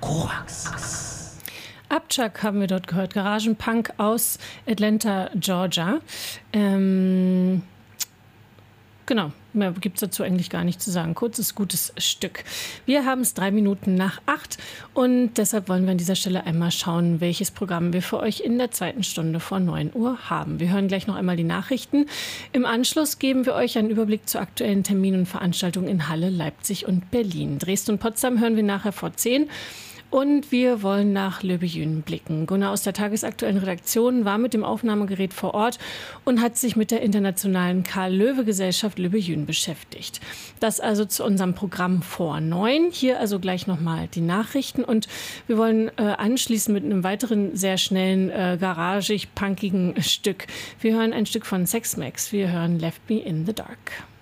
Upchuck haben wir dort gehört, Garagenpunk aus Atlanta, Georgia. Genau, mehr gibt es dazu eigentlich gar nicht zu sagen. Kurzes, gutes Stück. Wir haben es 7:03 und deshalb wollen wir an dieser Stelle einmal schauen, welches Programm wir für euch in der zweiten Stunde vor 9 Uhr haben. Wir hören gleich noch einmal die Nachrichten. Im Anschluss geben wir euch einen Überblick zu aktuellen Terminen und Veranstaltungen in Halle, Leipzig und Berlin. Dresden und Potsdam hören wir nachher vor 10. Und wir wollen nach Löbejün blicken. Gunnar aus der tagesaktuellen Redaktion war mit dem Aufnahmegerät vor Ort und hat sich mit der internationalen Karl-Löwe-Gesellschaft Löbejün beschäftigt. Das also zu unserem Programm vor 9. Hier also gleich nochmal die Nachrichten. Und wir wollen anschließen mit einem weiteren sehr schnellen, garagig-punkigen Stück. Wir hören ein Stück von Sex Max. Wir hören Left Me in the Dark.